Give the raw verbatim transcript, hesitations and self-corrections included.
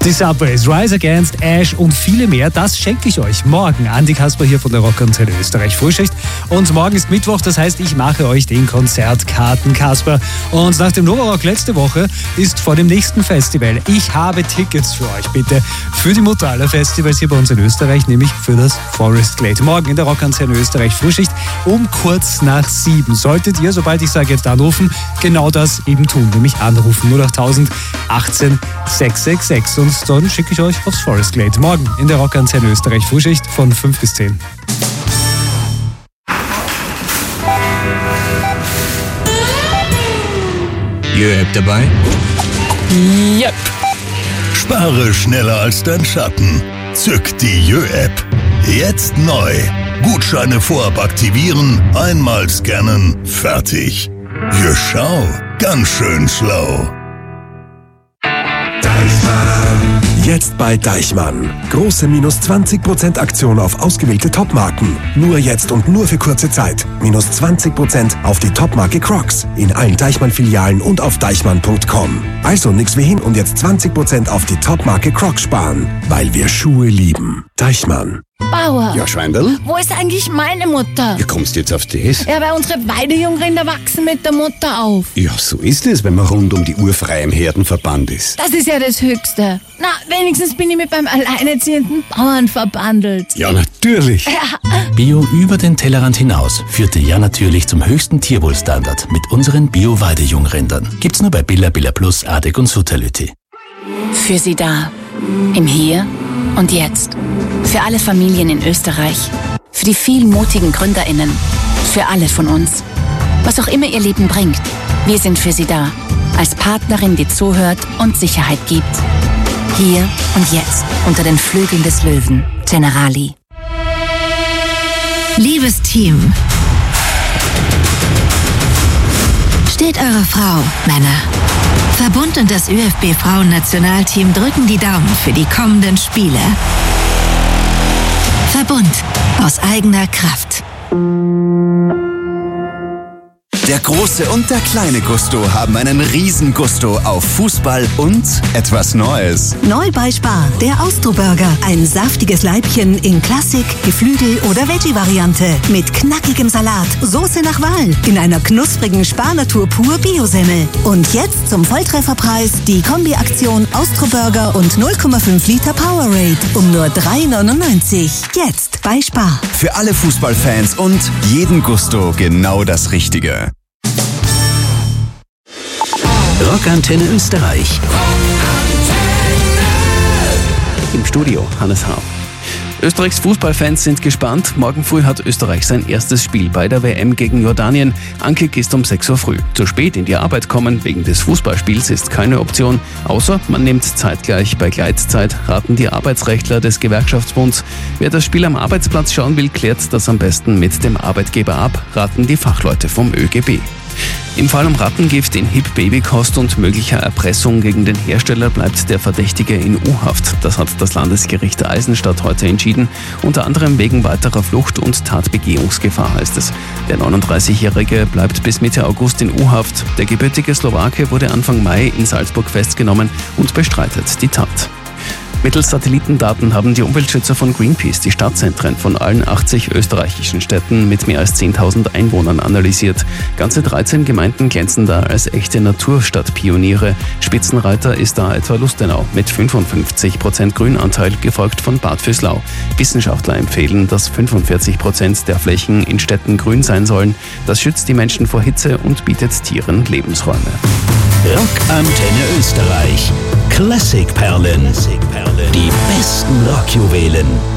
Die Subways, Rise Against, Ash und viele mehr, das schenke ich euch morgen. Andi Kasper hier von der Rockantenne Österreich Frühschicht. Und morgen ist Mittwoch, das heißt, ich mache euch den Konzertkarten Kasper. Und nach dem Novarock letzte Woche ist vor dem nächsten Festival. Ich habe Tickets für euch, bitte. Für die Mutter aller Festivals hier bei uns in Österreich, nämlich für das Forest Glade. Morgen in der Rockantenne Österreich Frühschicht um kurz nach sieben. Solltet ihr, sobald ich sage, jetzt anrufen, genau das eben tun, nämlich anrufen. null achttausend achtzehn sechshundertsechsundsechzig. Und dann schicke ich euch aufs Forest Glade. Morgen in der Rockantenne Österreich Frühschicht von fünf bis zehn. Jö-App dabei? Yep. Spare schneller als dein Schatten. Zück die Jö-App. Jetzt neu. Gutscheine vorab aktivieren, einmal scannen, fertig. Jö, schau, ganz schön schlau. Jetzt bei Deichmann. Große minus zwanzig Prozent Aktion auf ausgewählte Topmarken. Nur jetzt und nur für kurze Zeit. Minus zwanzig Prozent auf die Topmarke Crocs. In allen Deichmann-Filialen und auf deichmann punkt com. Also nix wie hin und jetzt zwanzig Prozent auf die Topmarke Crocs sparen. Weil wir Schuhe lieben. Deichmann. Bauer, Ja, Schweindl? wo ist eigentlich meine Mutter? Wie kommst du jetzt auf das? Ja, weil unsere Weidejungrinder wachsen mit der Mutter auf. Ja, so ist es, wenn man rund um die Uhr frei im Herdenverband ist. Das ist ja das Höchste. Na, wenigstens bin ich mit meinem alleinerziehenden Bauern verbandelt. Ja, natürlich. Bio über den Tellerrand hinaus führte ja natürlich zum höchsten Tierwohlstandard mit unseren Bio-Weidejungrindern. Gibt's nur bei Billa Billa Plus, Adek und Sutality. Für Sie da. Im Hier und Jetzt. Für alle Familien in Österreich. Für die vielen mutigen GründerInnen. Für alle von uns. Was auch immer Ihr Leben bringt. Wir sind für Sie da. Als Partnerin, die zuhört und Sicherheit gibt. Hier und jetzt. Unter den Flügeln des Löwen. Generali. Liebes Team. Steht eure Frau, Männer. Verbund und das ÖFB-Frauen-Nationalteam drücken die Daumen für die kommenden Spiele. Verbund aus eigener Kraft. Der große und der kleine Gusto haben einen riesen Gusto auf Fußball und etwas Neues. Neu bei Spar, der Austro-Burger. Ein saftiges Leibchen in Klassik, Geflügel- oder Veggie-Variante. Mit knackigem Salat, Soße nach Wahl. In einer knusprigen Spar-Natur pur Bio-Semmel. Und jetzt zum Volltrefferpreis die Kombi-Aktion Austro-Burger und null Komma fünf Liter Powerade. Um nur drei neunundneunzig. Jetzt bei Spar. Für alle Fußballfans und jeden Gusto genau das Richtige. Rockantenne Österreich. Im Studio Hannes H. Österreichs Fußballfans sind gespannt. Morgen früh hat Österreich sein erstes Spiel bei der W M gegen Jordanien. Ankick ist um sechs Uhr früh. Zu spät in die Arbeit kommen wegen des Fußballspiels ist keine Option. Außer man nimmt zeitgleich bei Gleitzeit, raten die Arbeitsrechtler des Gewerkschaftsbunds. Wer das Spiel am Arbeitsplatz schauen will, klärt das am besten mit dem Arbeitgeber ab, raten die Fachleute vom ÖGB. Im Fall um Rattengift in Hip-Babykost und möglicher Erpressung gegen den Hersteller bleibt der Verdächtige in U-Haft. Das hat das Landesgericht Eisenstadt heute entschieden. Unter anderem wegen weiterer Flucht und Tatbegehungsgefahr heißt es. Der neununddreißigjährige bleibt bis Mitte August in U-Haft. Der gebürtige Slowake wurde Anfang Mai in Salzburg festgenommen und bestreitet die Tat. Mittels Satellitendaten haben die Umweltschützer von Greenpeace die Stadtzentren von allen achtzig österreichischen Städten mit mehr als zehntausend Einwohnern analysiert. Ganze dreizehn Gemeinden glänzen da als echte Naturstadtpioniere. Spitzenreiter ist da etwa Lustenau mit fünfundfünfzig Prozent Grünanteil, gefolgt von Bad Vöslau. Wissenschaftler empfehlen, dass fünfundvierzig Prozent der Flächen in Städten grün sein sollen. Das schützt die Menschen vor Hitze und bietet Tieren Lebensräume. Rockantenne Österreich. Klassikperlen. Die besten Rockjuwelen.